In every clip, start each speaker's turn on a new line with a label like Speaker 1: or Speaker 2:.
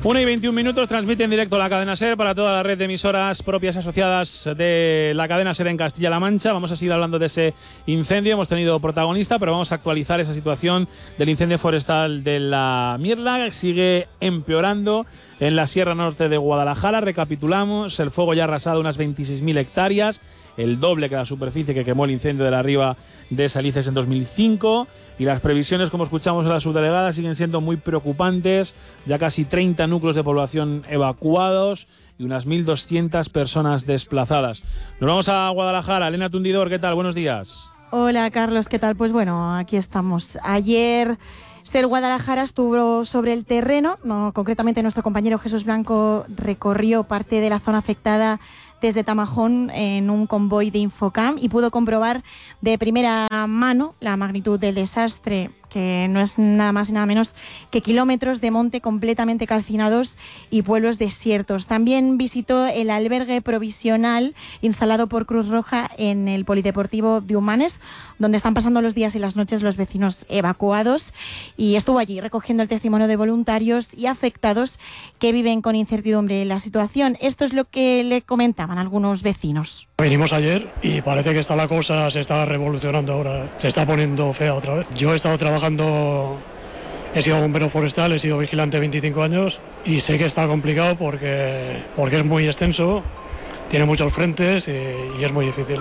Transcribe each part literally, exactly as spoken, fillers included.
Speaker 1: una y veintiún minutos, transmite en directo la cadena SER para toda la red de emisoras propias y asociadas de la cadena SER en Castilla-La Mancha. Vamos a seguir hablando de ese incendio. Hemos tenido protagonista, pero vamos a actualizar esa situación del incendio forestal de la Mirla, que sigue empeorando en la Sierra Norte de Guadalajara. Recapitulamos, el fuego ya ha arrasado unas veintiséis mil hectáreas, el doble que la superficie que quemó el incendio de la Riva de Salices en dos mil cinco, y las previsiones, como escuchamos a la subdelegada, siguen siendo muy preocupantes. Ya casi treinta núcleos de población evacuados y unas mil doscientas personas desplazadas. Nos vamos a Guadalajara. Elena Tundidor, ¿qué tal? Buenos días.
Speaker 2: Hola, Carlos, ¿qué tal? Pues bueno, aquí estamos. Ayer SER Guadalajara estuvo sobre el terreno, no, concretamente nuestro compañero Jesús Blanco recorrió parte de la zona afectada desde Tamajón en un convoy de Infocam y pudo comprobar de primera mano la magnitud del desastre, que no es nada más y nada menos que kilómetros de monte completamente calcinados y pueblos desiertos. También visitó el albergue provisional instalado por Cruz Roja en el Polideportivo de Humanes, donde están pasando los días y las noches los vecinos evacuados, y estuvo allí recogiendo el testimonio de voluntarios y afectados que viven con incertidumbre la situación. Esto es lo que le comentaban algunos vecinos.
Speaker 3: Vinimos ayer y parece que está la cosa, se está revolucionando ahora, se está poniendo fea otra vez. Yo he estado trabajando, he sido bombero forestal, he sido vigilante veinticinco años y sé que está complicado porque, porque es muy extenso, tiene muchos frentes y, y es muy difícil.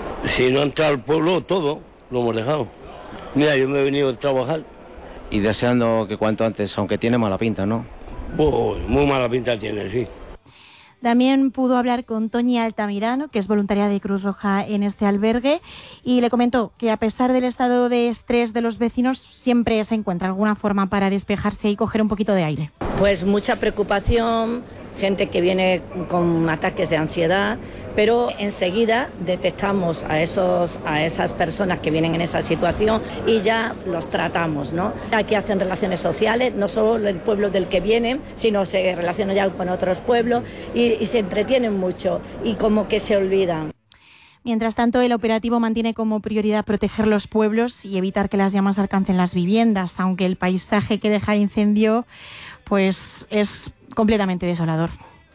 Speaker 4: Si no entra al pueblo, todo lo hemos dejado. Mira, yo me he venido a trabajar.
Speaker 5: Y deseando que cuanto antes, aunque tiene mala pinta, ¿no?
Speaker 4: Oh, muy mala pinta tiene, sí.
Speaker 2: También pudo hablar con Toñi Altamirano, que es voluntaria de Cruz Roja en este albergue, y le comentó que a pesar del estado de estrés de los vecinos, siempre se encuentra alguna forma para despejarse y coger un poquito de aire.
Speaker 6: Pues mucha preocupación, gente que viene con ataques de ansiedad, pero enseguida detectamos a, esos, a esas personas que vienen en esa situación y ya los tratamos, ¿no? Aquí hacen relaciones sociales, no solo el pueblo del que vienen, sino se relacionan ya con otros pueblos y, y se entretienen mucho y como que se olvidan.
Speaker 2: Mientras tanto, el operativo mantiene como prioridad proteger los pueblos y evitar que las llamas alcancen las viviendas, aunque el paisaje que deja el incendio pues es completamente desolador.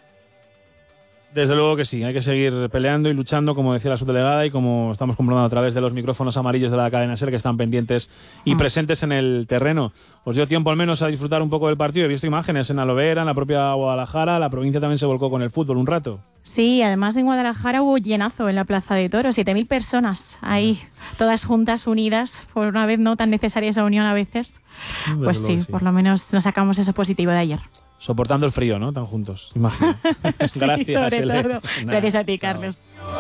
Speaker 1: Desde luego que sí, hay que seguir peleando y luchando, como decía la subdelegada, y como estamos comprobando a través de los micrófonos amarillos de la cadena SER, que están pendientes y ah. presentes en el terreno. Os dio tiempo al menos a disfrutar un poco del partido. He visto imágenes en Alovera, en la propia Guadalajara. La provincia también se volcó con el fútbol un rato.
Speaker 2: Sí, además en Guadalajara hubo llenazo en la Plaza de Toros, siete mil personas ahí, todas juntas, unidas, por una vez no tan necesaria esa unión a veces. Desde pues sí, sí, por lo menos nos sacamos eso positivo de ayer.
Speaker 1: Soportando el frío, ¿no? Tan juntos, imagino.
Speaker 2: Sí, gracias, sobre Ele. todo. Nada, gracias a ti, chao. Carlos.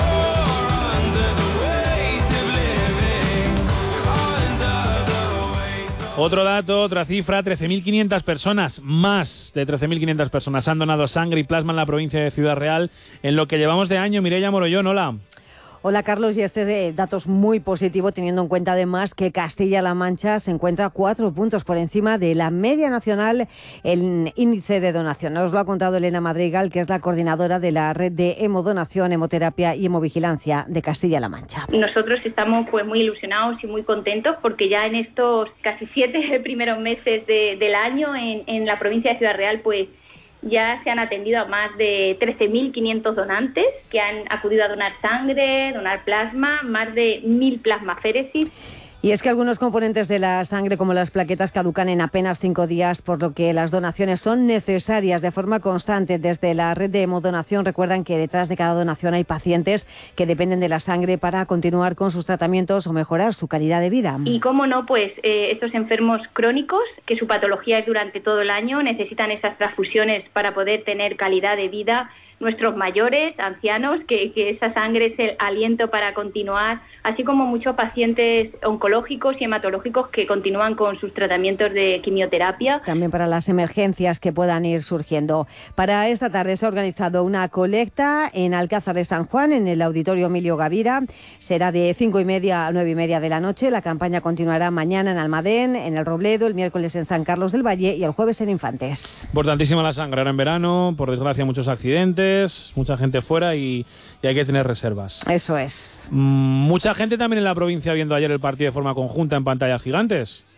Speaker 1: Otro dato, otra cifra, trece mil quinientas personas, más de trece mil quinientas personas han donado sangre y plasma en la provincia de Ciudad Real en lo que llevamos de año. Mireia Morollón, hola.
Speaker 7: Hola Carlos, y este dato es muy positivo teniendo en cuenta además que Castilla-La Mancha se encuentra cuatro puntos por encima de la media nacional en índice de donación. Nos lo ha contado Elena Madrigal, que es la coordinadora de la red de hemodonación, hemoterapia y hemovigilancia de Castilla-La Mancha.
Speaker 8: Nosotros estamos pues muy ilusionados y muy contentos porque ya en estos casi siete primeros meses de, del año en, en la provincia de Ciudad Real pues ya se han atendido a más de trece mil quinientos donantes que han acudido a donar sangre, donar plasma, más de mil plasmaféresis.
Speaker 7: Y es que algunos componentes de la sangre, como las plaquetas, caducan en apenas cinco días, por lo que las donaciones son necesarias de forma constante. Desde la red de hemodonación recuerdan que detrás de cada donación hay pacientes que dependen de la sangre para continuar con sus tratamientos o mejorar su calidad de vida.
Speaker 8: Y cómo no, pues eh, estos enfermos crónicos, que su patología es durante todo el año, necesitan esas transfusiones para poder tener calidad de vida. Nuestros mayores, ancianos, que, que esa sangre es el aliento para continuar, así como muchos pacientes oncológicos y hematológicos que continúan con sus tratamientos de quimioterapia.
Speaker 7: También para las emergencias que puedan ir surgiendo. Para esta tarde se ha organizado una colecta en Alcázar de San Juan, en el Auditorio Emilio Gavira. Será de cinco y media a nueve y media de la noche. La campaña continuará mañana en Almadén, en El Robledo, el miércoles en San Carlos del Valle y el jueves en Infantes.
Speaker 1: Importantísima la sangre ahora en verano, por desgracia muchos accidentes, mucha gente fuera y, y hay que tener reservas.
Speaker 7: Eso es.
Speaker 1: Mm, mucha gente también en la provincia viendo ayer el partido de forma conjunta en pantallas gigantes.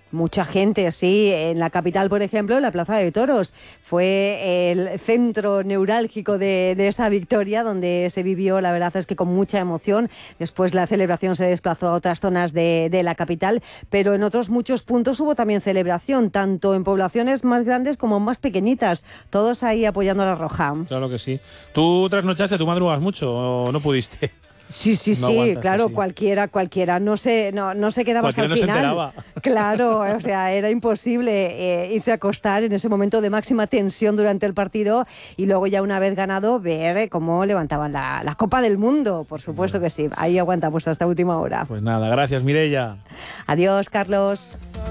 Speaker 7: Mucha gente, sí. En la capital, por ejemplo, la Plaza de Toros fue el centro neurálgico de, de esa victoria, donde se vivió, la verdad es que con mucha emoción. Después la celebración se desplazó a otras zonas de, de la capital, pero en otros muchos puntos hubo también celebración, tanto en poblaciones más grandes como más pequeñitas. Todos ahí apoyando a la Roja.
Speaker 1: Claro que sí. ¿Tú trasnochaste, tú madrugas mucho o no pudiste?
Speaker 7: Sí, sí,
Speaker 1: no
Speaker 7: sí,
Speaker 1: aguantas,
Speaker 7: claro,
Speaker 1: sí.
Speaker 7: cualquiera, cualquiera, no se, no, no se quedaba hasta el
Speaker 1: Cualquiera no se
Speaker 7: final.
Speaker 1: enteraba.
Speaker 7: Claro, o sea, era imposible eh, irse a acostar en ese momento de máxima tensión durante el partido y luego ya una vez ganado ver eh, cómo levantaban la, la Copa del Mundo, por supuesto que sí, ahí aguantamos hasta última hora.
Speaker 1: Pues nada, gracias Mireia.
Speaker 7: Adiós, Carlos.